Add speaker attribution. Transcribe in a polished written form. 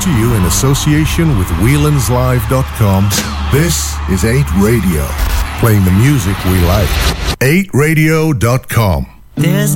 Speaker 1: to you in association with WheelandsLive.com. This is 8 Radio, playing the music we like. 8radio.com.
Speaker 2: There's